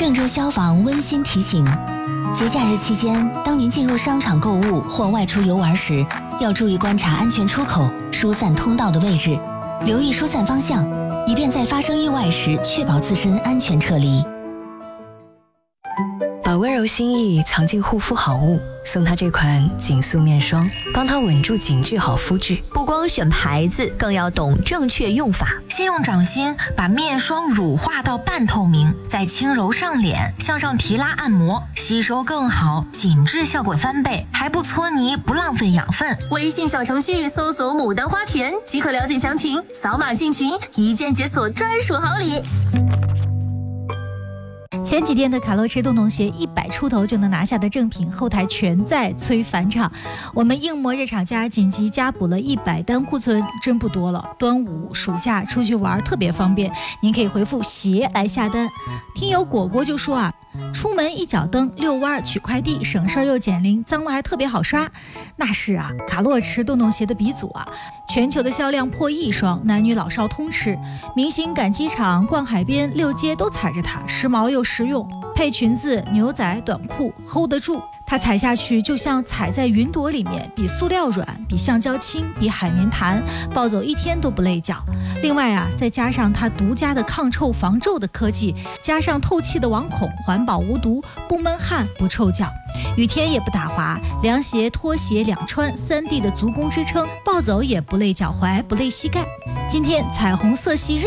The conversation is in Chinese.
郑州消防温馨提醒：节假日期间，当您进入商场购物或外出游玩时，要注意观察安全出口、疏散通道的位置，留意疏散方向，以便在发生意外时确保自身安全撤离。 把温柔心意藏进护肤好物，送他这款紧塑面霜，帮他稳住紧致好肤质。 不光选牌子，更要懂正确用法。 先用掌心把面霜乳化到半透明，再轻柔上脸，向上提拉按摩，吸收更好，紧致效果翻倍，还不搓泥，不浪费养分。 微信小程序搜索牡丹花田即可了解详情，扫码进群，一键解锁专属好礼。 前几天的卡乐驰洞洞鞋100出头就能拿下的正品，后台全在催返场。我们硬膜热厂家紧急加补了100单库存，真不多了。端午、暑假出去玩特别方便，您可以回复鞋来下单。听友果果就说啊，出门一脚蹬，遛弯取快递，省事儿又减龄，脏了还特别好刷。那是啊，卡洛驰洞洞鞋的鼻祖啊，全球的销量破1亿双，男女老少通吃。明星赶机场、逛海边、溜街都踩着它，时髦又实用，配裙子、牛仔、短裤 hold 得住。它踩下去就像踩在云朵里面，比塑料软，比橡胶轻，比海绵弹，抱走1天都不累脚。另外啊，再加上它独家的抗臭防皱的科技，加上透气的网孔，环保无毒，不闷汗不臭脚，雨天也不打滑，凉鞋拖鞋两穿，3D 的足弓支撑，抱走也不累脚踝不累膝盖。今天彩虹色系